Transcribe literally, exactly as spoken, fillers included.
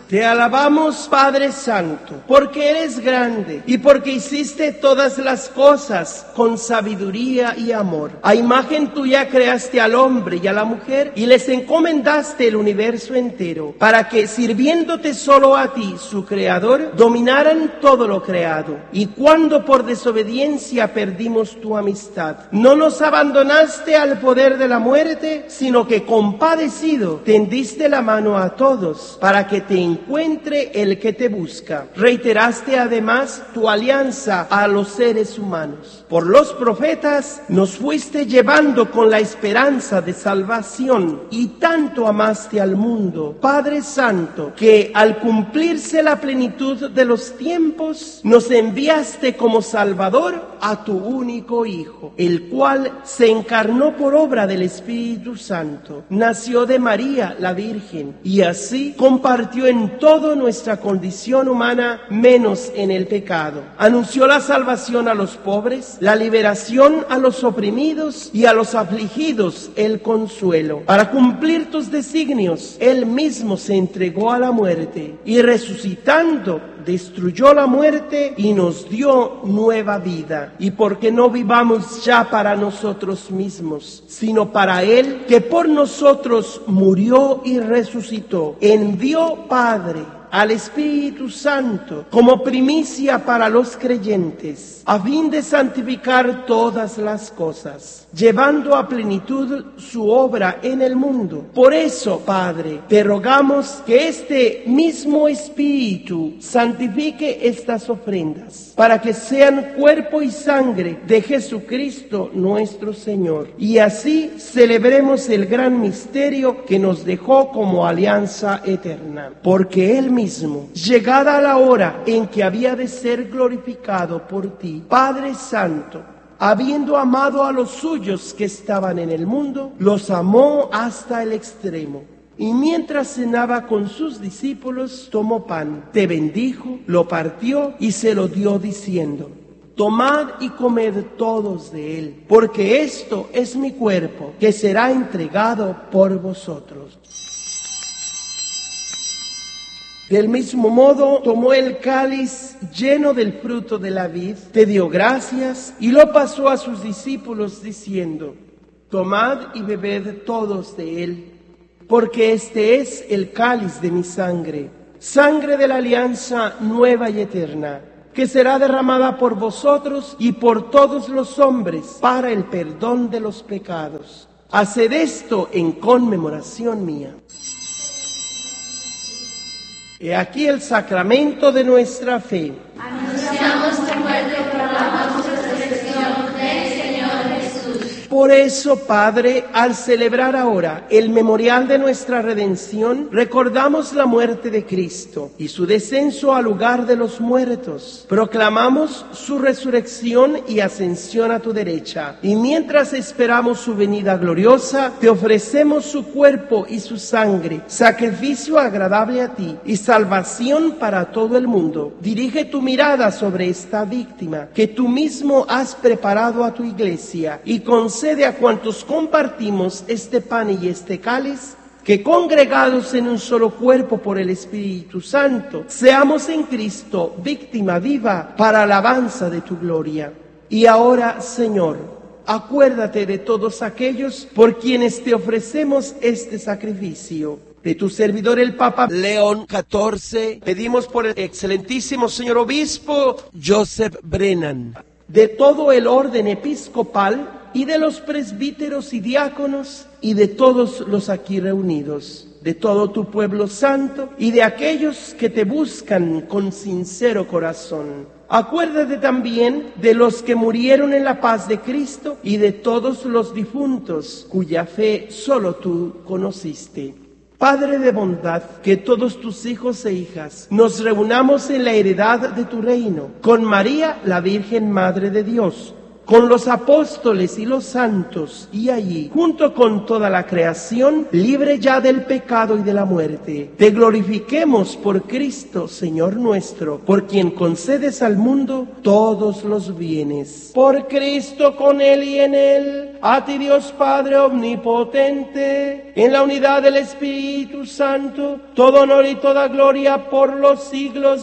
Te alabamos, Padre Santo, porque eres grande y porque hiciste todas las cosas con sabiduría y amor. A imagen tuya creaste al hombre y a la mujer y les encomendaste el universo entero, para que, sirviéndote solo a ti, su Creador, dominaran todo lo creado. Y cuando por desobediencia perdimos tu amistad, no nos abandonaste al poder de la muerte, sino que compadecido tendiste la mano a todos para que te encuentre el que te busca. Reiteraste además tu alianza a los seres humanos. Por los profetas nos fuiste llevando con la esperanza de salvación, y tanto amaste al mundo, Padre Santo, que al cumplirse la plenitud de los tiempos, nos enviaste como Salvador a tu único Hijo, el cual se encarnó por obra del Espíritu Santo, nació de María la Virgen, y así compartió en toda nuestra condición humana, menos en el pecado. Anunció la salvación a los pobres, la liberación a los oprimidos y a los afligidos el consuelo. Para cumplir tus designios, Él mismo se entregó a la muerte y resucitando, destruyó la muerte y nos dio nueva vida. Y porque no vivamos ya para nosotros mismos, sino para Él, que por nosotros murió y resucitó, envió, Padre, al Espíritu Santo como primicia para los creyentes, a fin de santificar todas las cosas, llevando a plenitud su obra en el mundo. Por eso, Padre, te rogamos que este mismo Espíritu santifique estas ofrendas, para que sean cuerpo y sangre de Jesucristo nuestro Señor, y así celebremos el gran misterio que nos dejó como alianza eterna. Porque Él mismo, llegada la hora en que había de ser glorificado por ti, Padre Santo, habiendo amado a los suyos que estaban en el mundo, los amó hasta el extremo. Y mientras cenaba con sus discípulos, tomó pan, te bendijo, lo partió y se lo dio diciendo: tomad y comed todos de él, porque esto es mi cuerpo, que será entregado por vosotros. Del mismo modo, tomó el cáliz lleno del fruto de la vid, te dio gracias y lo pasó a sus discípulos diciendo: tomad y bebed todos de él, porque este es el cáliz de mi sangre, sangre de la alianza nueva y eterna, que será derramada por vosotros y por todos los hombres para el perdón de los pecados. Haced esto en conmemoración mía. He aquí el sacramento de nuestra fe. Anunciamos tu muerte y proclamamos tu resurrección del Señor Jesús. Por eso, Padre, al celebrar ahora el memorial de nuestra redención, recordamos la muerte de Cristo y su descenso al lugar de los muertos. Proclamamos su resurrección y ascensión a tu derecha. Y mientras esperamos su venida gloriosa, te ofrecemos su cuerpo y su sangre, sacrificio agradable a ti y salvación para todo el mundo. Dirige tu mirada sobre esta víctima que tú mismo has preparado a tu iglesia, y concede a cuantos compartimos este pan y este cáliz, que congregados en un solo cuerpo por el Espíritu Santo, seamos en Cristo víctima viva para alabanza de tu gloria. Y ahora, Señor, acuérdate de todos aquellos por quienes te ofrecemos este sacrificio. De tu servidor el Papa León catorce, pedimos por el excelentísimo señor obispo Joseph Brennan, de todo el orden episcopal y de los presbíteros y diáconos y de todos los aquí reunidos, de todo tu pueblo santo y de aquellos que te buscan con sincero corazón. Acuérdate también de los que murieron en la paz de Cristo y de todos los difuntos cuya fe solo tú conociste. Padre de bondad, que todos tus hijos e hijas nos reunamos en la heredad de tu reino, con María, la Virgen Madre de Dios, con los apóstoles y los santos, y allí, junto con toda la creación, libre ya del pecado y de la muerte, te glorifiquemos por Cristo, Señor nuestro, por quien concedes al mundo todos los bienes. Por Cristo, con Él y en Él, a ti Dios Padre omnipotente, en la unidad del Espíritu Santo, todo honor y toda gloria por los siglos